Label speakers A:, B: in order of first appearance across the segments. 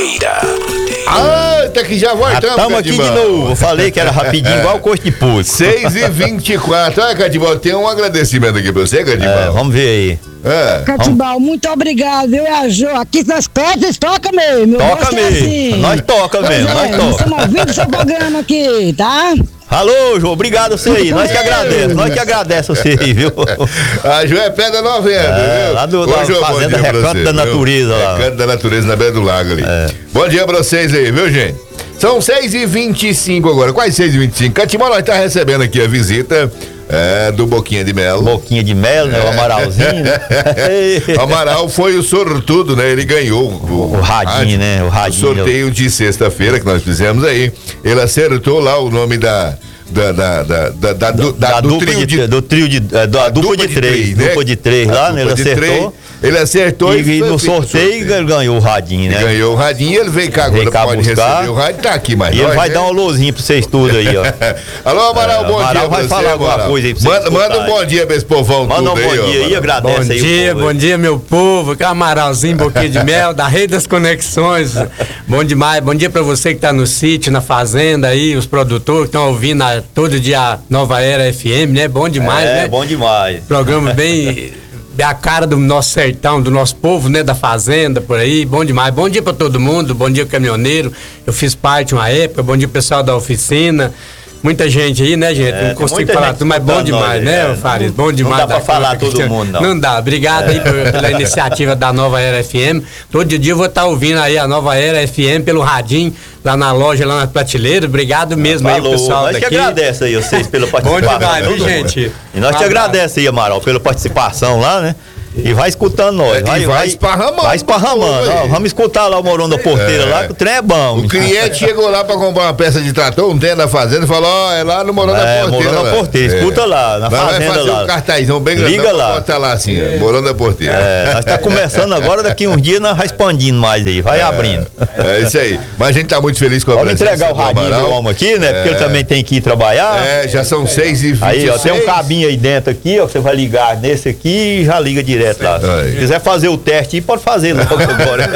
A: Bandeira.
B: Até que já voltamos,
C: estamos aqui de novo. Eu falei que era rapidinho, igual o coxo de porco.
B: 6h24. Olha, Catibal, tem um agradecimento aqui pra você, Catibal.
C: Vamos ver aí.
D: Catibal, muito obrigado. Eu e a Jo, aqui nas pedras, toca mesmo.
C: Toca mesmo.
D: Assim.
C: Nós toca mesmo, nós toca.
D: Nós estamos ouvindo seu programa aqui, tá?
C: Alô, Jô, obrigado a você aí. Nós que agradecemos você aí, viu?
B: A Jo é Pedra 90, viu?
C: Lá da Fazenda Recanto da Natureza.
B: Recanto da Natureza, na beira do lago ali. Bom dia pra vocês aí, viu, gente? São 6h25 agora, quase 6h25. Catibal, nós tá recebendo aqui a visita do Boquinha de Melo.
C: Boquinha de Melo, né? O Amaralzinho. Né?
B: O Amaral foi o sortudo, né? Ele ganhou
C: o radinho, né? O radinho.
B: O sorteio de sexta-feira que nós fizemos aí. Ele acertou lá o nome da dupla de três, né?
C: Dupla de três lá, né? Ele acertou.
B: Ele acertou
C: e no sorteio ele ganhou o radinho, né?
B: Ganhou o radinho e ele veio cá agora, pode receber o radinho, tá aqui mais.
C: E ele vai dar um alôzinho pra vocês tudo aí, ó.
B: Alô, Amaral, bom dia.
C: Amaral vai falar alguma coisa aí pra vocês.
B: Manda um bom dia pra esse povão tudo aí.
C: Manda um bom dia aí, agradece aí.
E: Bom dia, meu povo. Que é o Amaralzinho, Boquinha de Mel, da Rei das Conexões. Bom demais. Bom dia pra você que tá no sítio, na fazenda aí, os produtores que estão ouvindo todo dia a Nova Era FM, né? Bom demais, né?
C: Bom demais.
E: Programa bem a cara do nosso sertão, do nosso povo, né? Da fazenda, por aí, bom demais. Bom dia pra todo mundo, bom dia caminhoneiro. Eu fiz parte uma época, bom dia pessoal da oficina. Muita gente aí, né, gente? Não consigo falar tudo, mas bom demais, né, Farid? Bom demais.
C: Não dá pra falar todo mundo, não.
E: Não dá. Obrigado aí pela iniciativa da Nova Era FM. Todo dia eu vou estar ouvindo aí a Nova Era FM pelo radinho, lá na loja, lá na prateleira. Obrigado mesmo aí, pessoal
C: daqui. Nós que agradece aí vocês pela participação.
E: Bom demais, viu, gente?
C: E nós te agradece aí, Amaral, pela participação lá, né? E vai escutando nós.
B: Vai esparramando.
C: Vai esparramando. Ó, vamos escutar lá o Morão da Porteira lá, que o trem é bom.
B: O cliente chegou lá pra comprar uma peça de trator, um trem da fazenda, e falou, é lá no Morão da Porteira.
C: Morão da Porteira, escuta lá, na fazenda
B: vai fazer
C: lá.
B: Um cartazão bem grande.
C: Liga lá.
B: Bota lá assim, Morão da Porteira.
C: Nós tá começando agora, daqui uns dias nós vai expandindo mais aí, vai abrindo.
B: É isso aí. Mas a gente tá muito feliz com a presença.
C: Vamos entregar o radinho do homem aqui, né? Porque ele também tem que ir trabalhar.
B: Já são 6h26.
C: Aí, ó, tem um cabinho aí dentro aqui, ó, que você vai ligar nesse aqui e já liga direto lá. Se quiser fazer o teste aí, pode fazer logo agora.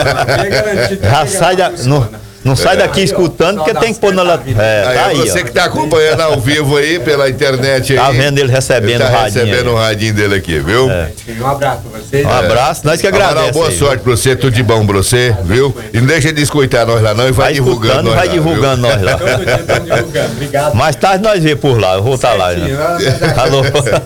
C: Já sai não sai daqui escutando, porque tem que pôr na tá
B: aí, você que tá acompanhando ao vivo aí pela internet aí.
C: Tá vendo ele recebendo o radinho.
B: Recebendo o radinho dele aqui, viu?
E: Um abraço pra vocês.
C: Um abraço, nós que agradecemos.
B: Boa sorte pra você, tudo de bom pra você, viu? E não deixa de escutar nós lá não e vai divulgando nós lá.
C: Vai divulgando nós lá.
E: Obrigado.
C: Mais tarde nós vemos por lá, eu vou estar lá. Alô.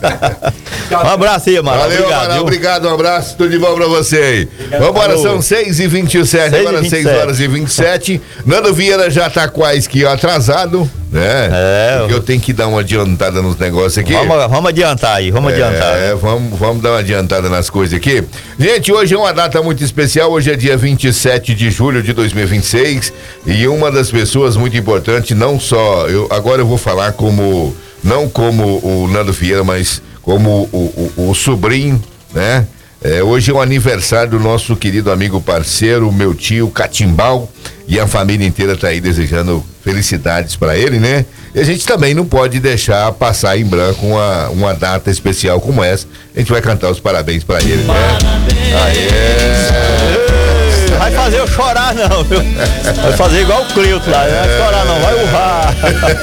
C: Um abraço aí, Amaral.
B: Valeu,
C: obrigado,
B: Amaral, obrigado, um abraço, tudo de bom pra você aí. Vambora, são 6h27, agora 6h27. Nando Vieira já tá quase que atrasado, né? Porque eu tenho que dar uma adiantada nos negócios aqui.
C: Vamos adiantar aí, vamos adiantar.
B: Vamos dar uma adiantada nas coisas aqui. Gente, hoje é uma data muito especial, hoje é dia 27 de julho de 2026 e uma das pessoas muito importantes, não só, agora eu vou falar não como o Nando Vieira, mas como o sobrinho, né? Hoje é o aniversário do nosso querido amigo parceiro, meu tio Catibal, e a família inteira tá aí desejando felicidades para ele, né? E a gente também não pode deixar passar em branco uma data especial como essa. A gente vai cantar os parabéns para ele, né?
C: Não vai fazer eu chorar não, viu? Vai fazer igual o Cleuto lá, não vai chorar não, vai urrar.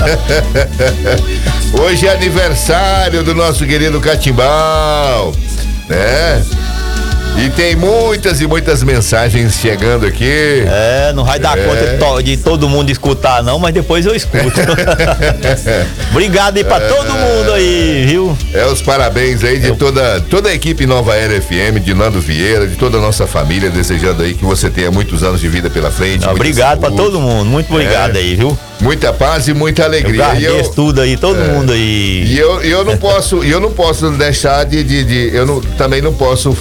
B: Hoje é aniversário do nosso querido Catibal, né? E tem muitas e muitas mensagens chegando aqui.
C: Não vai dar conta de todo mundo escutar não, mas depois eu escuto. Obrigado aí pra todo mundo aí, viu?
B: Os parabéns aí de toda a equipe Nova Era FM, de Nando Vieira, de toda a nossa família, desejando aí que você tenha muitos anos de vida pela frente.
C: Obrigado pra todo mundo, muito obrigado aí, viu?
B: Muita paz e muita alegria.
C: Eu tudo aí, todo mundo aí.
B: E eu não posso deixar também não posso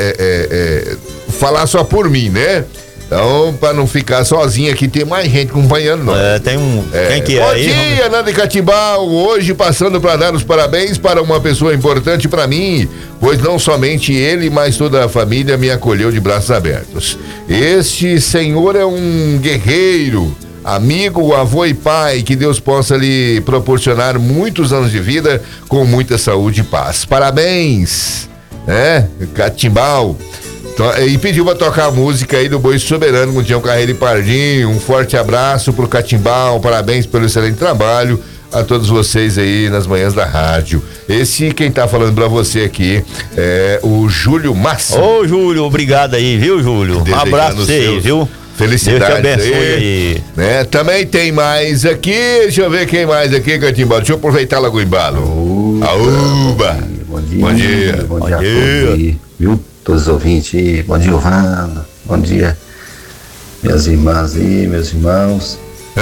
B: falar só por mim, né? Então, pra não ficar sozinho aqui, tem mais gente acompanhando nós.
C: Tem um. Quem que é
B: bom
C: aí?
B: Bom dia, Nando e Catibal. Hoje passando para dar os parabéns para uma pessoa importante para mim, pois não somente ele, mas toda a família me acolheu de braços abertos. Este senhor é um guerreiro, amigo, avô e pai, que Deus possa lhe proporcionar muitos anos de vida com muita saúde e paz. Parabéns, Catibal. E pediu pra tocar a música aí do Boi Soberano com o Tião Carreiro e Pardinho. Um forte abraço pro Catimbau, parabéns pelo excelente trabalho a todos vocês aí nas manhãs da rádio. Quem tá falando pra você aqui é o Júlio Massa.
C: Ô, Júlio, obrigado aí, viu, Júlio? Um abraço pra você, viu?
B: Felicidades.
C: Deus te abençoe aí.
B: Né? Também tem mais aqui, deixa eu ver quem mais aqui, Catimbau. Deixa eu aproveitar logo o embalo. Aúba!
A: Bom dia. Bom dia a todos aí, viu? Todos os ouvintes aí. Bom dia, Giovana. Bom dia, minhas irmãs aí, meus irmãos.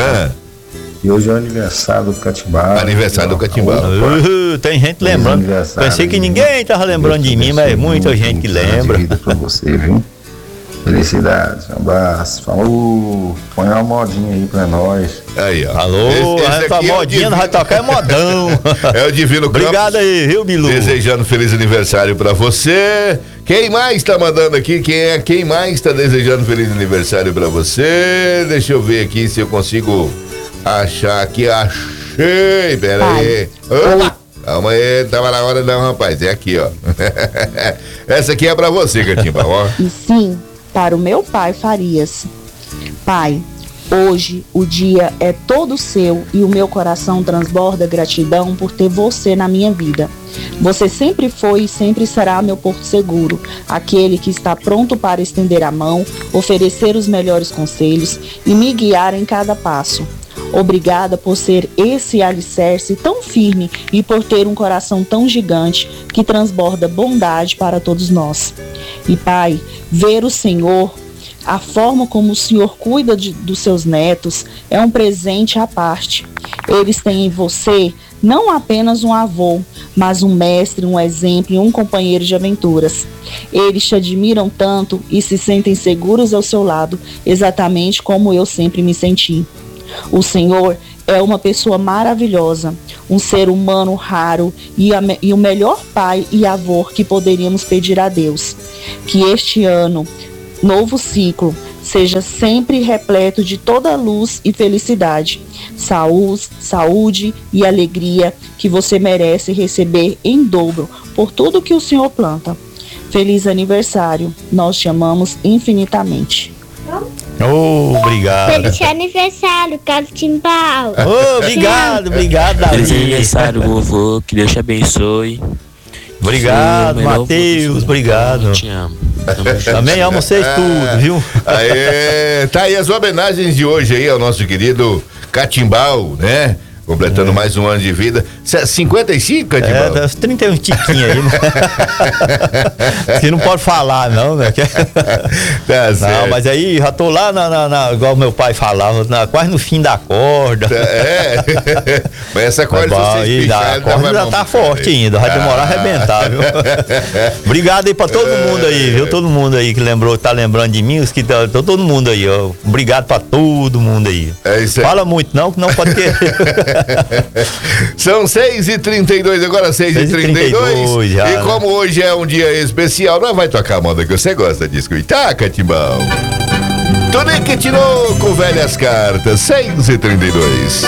A: E hoje é o aniversário do Catimbau.
B: Aniversário do Catimbau.
C: Tem gente lembrando. Pensei que ninguém tava lembrando de mim, mas muita gente que lembra.
A: Vida pra você, viu? Felicidades, um abraço. Falou, põe uma modinha aí pra nós.
B: Aí, ó.
C: Alô, essa modinha não vai tocar, é modão.
B: É o Divino Campos.
C: Obrigado aí, viu, Bilu?
B: Desejando feliz aniversário pra você. Quem mais tá mandando aqui? Quem mais tá desejando feliz aniversário pra você? Deixa eu ver aqui se eu consigo achar aqui. Achei, pera aí. Opa! Calma aí, não tava na hora não, rapaz. É aqui, ó. Essa aqui é pra você, Catimbau, ó.
F: E sim, para o meu pai Farias. Pai, hoje o dia é todo seu e o meu coração transborda gratidão por ter você na minha vida. Você sempre foi e sempre será meu porto seguro, aquele que está pronto para estender a mão, oferecer os melhores conselhos e me guiar em cada passo. Obrigada por ser esse alicerce tão firme e por ter um coração tão gigante que transborda bondade para todos nós. E Pai, ver o Senhor, a forma como o Senhor cuida dos seus netos é um presente à parte. Eles têm em você não apenas um avô, mas um mestre, um exemplo e um companheiro de aventuras. Eles te admiram tanto e se sentem seguros ao seu lado, exatamente como eu sempre me senti. O Senhor é uma pessoa maravilhosa, um ser humano raro e o melhor pai e avô que poderíamos pedir a Deus. Que este ano, novo ciclo, seja sempre repleto de toda luz e felicidade, saúde e alegria que você merece receber em dobro por tudo que o Senhor planta. Feliz aniversário, nós te amamos infinitamente.
C: Obrigado.
G: Feliz aniversário, Catimbau.
C: Obrigado, Davi.
H: Feliz aniversário, vovô. Que Deus te abençoe.
C: Obrigado, Matheus. Obrigado.
H: Te amo.
C: Também amo vocês tudo, viu?
B: Aê, tá aí as homenagens de hoje aí ao nosso querido Catimbau, né? Completando mais um ano de vida. 55, Catimbau?
C: É, 31 tiquinhos aí, né? Que não pode falar, não, né?
B: Tá certo.
C: Não, mas aí já tô lá igual meu pai falava, quase no fim da corda.
B: Mas essa corda
C: a corda ainda tá forte ainda, vai demorar a arrebentar, viu? Obrigado aí pra todo mundo aí, viu? Todo mundo aí que lembrou, tá lembrando de mim, todo mundo aí, ó. Obrigado pra todo mundo aí.
B: É isso aí.
C: Fala muito não, que não pode querer.
B: São 6h32, agora 6h32. E como hoje é um dia especial, nós vai tocar a moda que você gosta de escutar, Catimbau. Tonique Tinoco, velhas cartas, 6h32.